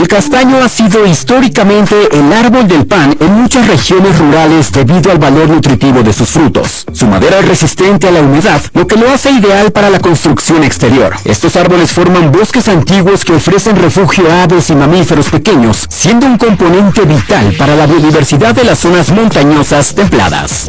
castaño ha sido históricamente el árbol del pan en muchas regiones rurales debido al valor nutritivo de sus frutos. Su madera es resistente a la humedad, lo que lo hace ideal para la construcción exterior. Estos árboles forman bosques antiguos que ofrecen refugio a aves y mamíferos pequeños, siendo un componente vital para la biodiversidad de las zonas montañosas templadas.